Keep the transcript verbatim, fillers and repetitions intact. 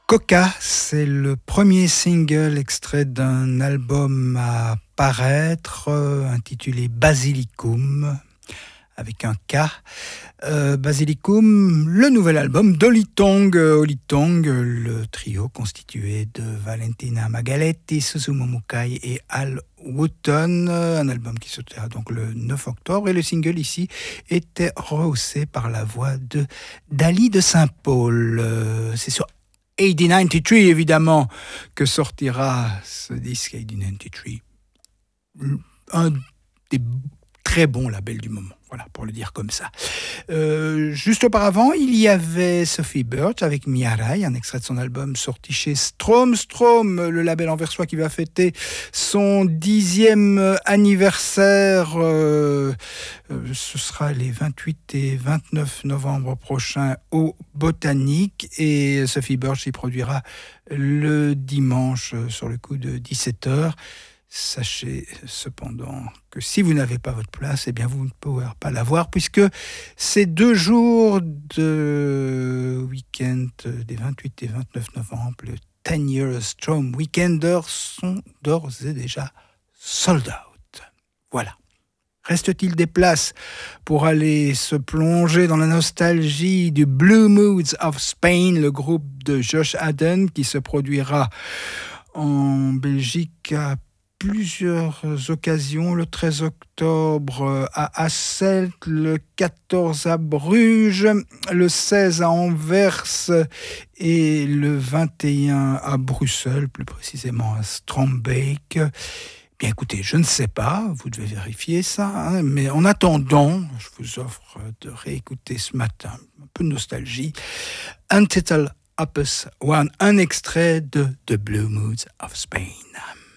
Coca, c'est le premier single extrait d'un album à paraître euh, intitulé Basilicum, avec un K. Euh, Basilicum, le nouvel album d'Olitong. Olitong, le trio constitué de Valentina Magaletti, Susumu Mukai et Al Wooten, un album qui sortira donc le neuf octobre, et le single ici était rehaussé par la voix de Dali de Saint-Paul. Euh, c'est sur A D quatre-vingt-treize évidemment que sortira ce disque A D quatre-vingt-treize, un des très bons labels du moment. Voilà, pour le dire comme ça. Euh, juste auparavant, il y avait Sophie Birch avec Miarai, un extrait de son album sorti chez Strom. Strom, le label anversois qui va fêter son dixième anniversaire. Euh, euh, ce sera les vingt-huit et vingt-neuf novembre prochains au Botanique. Et Sophie Birch y produira le dimanche sur le coup de dix-sept heures. Sachez cependant que si vous n'avez pas votre place, eh bien vous ne pourrez pas l'avoir, puisque ces deux jours de week-end des vingt-huit et vingt-neuf novembre, le ten years Strom Weekender, sont d'ores et déjà sold out. Voilà. Reste-t-il des places pour aller se plonger dans la nostalgie du Blue Moods of Spain, le groupe de Josh Haden, qui se produira en Belgique à plusieurs occasions, le treize octobre à Hasselt, le quatorze à Bruges, le seize à Anvers et le vingt et un à Bruxelles, plus précisément à Strombeek. Bien écoutez, je ne sais pas, vous devez vérifier ça, hein, mais en attendant, je vous offre de réécouter ce matin, un peu de nostalgie, Untitled Opus One, un extrait de The Blue Moods of Spain.